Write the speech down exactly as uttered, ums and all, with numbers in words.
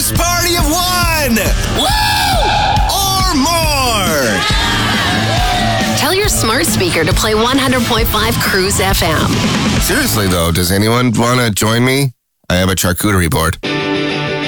Cruise party of one! Woo! Or more! Tell your smart speaker to play one hundred point five Cruise F M. Seriously, though, does anyone want to join me? I have a charcuterie board.